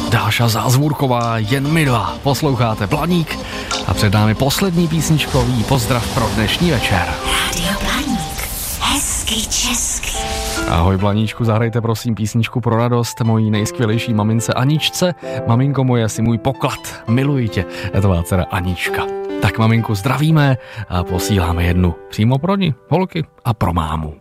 Dáša Zázvůrková, jen my dva. Posloucháte Blaník a před námi poslední písničkový pozdrav pro dnešní večer. Rádio Blaník. Hezky česky. Ahoj Blaníčku, zahrajte prosím písničku pro radost mojí nejskvělejší mamince Aničce. Maminko moje, jsi můj poklad, miluji tě. Je to tvá dcera Anička. Tak maminku zdravíme a posíláme jednu přímo pro ní, holky a pro mámu.